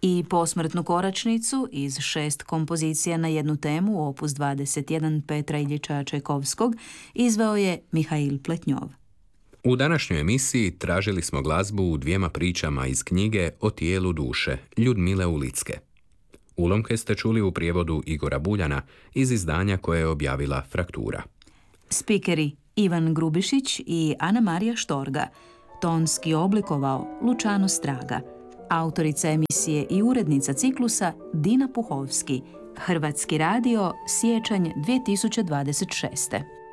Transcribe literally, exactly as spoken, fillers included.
I posmrtnu koračnicu iz šest kompozicija na jednu temu, opus dvadeset jedan Petra Iljiča Čajkovskog, izveo je Mihail Pletnjov. U današnjoj emisiji tražili smo glazbu u dvijema pričama iz knjige O tijelu duše Ljudmile Ulicke. Ulomke ste čuli u prijevodu Igora Buljana iz izdanja koje je objavila Fraktura. Spikeri Ivan Grubišić i Ana Marija Štorga. Tonski oblikovao Lučano Straga. Autorica emisije i urednica ciklusa Dina Puhovski. Hrvatski radio, siječanj dvije tisuće dvadeset šeste.